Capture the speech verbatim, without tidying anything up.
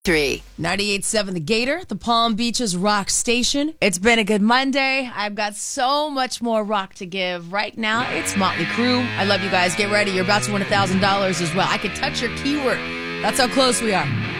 Three. ninety-eight point seven The Gator, the Palm Beaches rock station. It's been a good Monday. I've got so much more rock to give. Right now, it's Motley Crue. I love you guys. Get ready. You're about to win one thousand dollars as well. I could touch your keyword. That's how close we are.